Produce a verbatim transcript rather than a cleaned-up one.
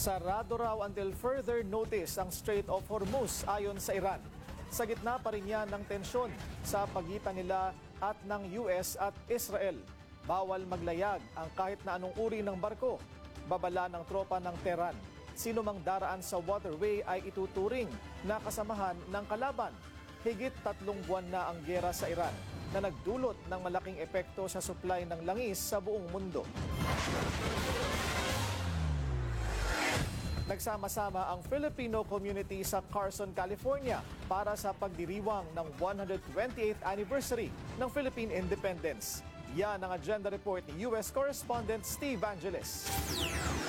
Sarado raw until further notice ang Strait of Hormuz ayon sa Iran. Sa gitna pa rin yan ng tensyon sa pagitan nila at ng U S at Israel. Bawal maglayag ang kahit na anong uri ng barko. Babala ng tropa ng Tehran. Sino mang daraan sa waterway ay ituturing na kasamahan ng kalaban. Higit tatlong buwan na ang giyera sa Iran na nagdulot ng malaking epekto sa supply ng langis sa buong mundo. Nagsama-sama ang Filipino community sa Carson, California para sa pagdiriwang ng one hundred twenty-eighth anniversary ng Philippine Independence. Yan ang agenda report ni U S correspondent Steve Angeles.